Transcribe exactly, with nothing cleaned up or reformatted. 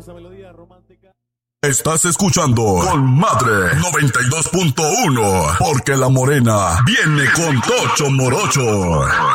esa melodía romántica. Estás escuchando Con Madre noventa y dos punto uno, porque la morena viene con Tocho Morocho.